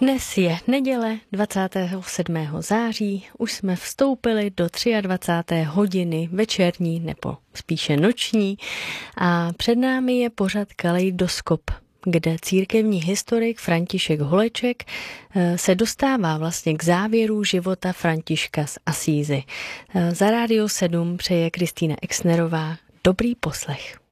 Dnes je neděle 27. září, už jsme vstoupili do 23. hodiny večerní nebo spíše noční a před námi je pořad Kaleidoskop, kde církevní historik František Holeček se dostává vlastně k závěru života Františka z Asízy. Za Rádio 7 přeje Kristýna Exnerová dobrý poslech.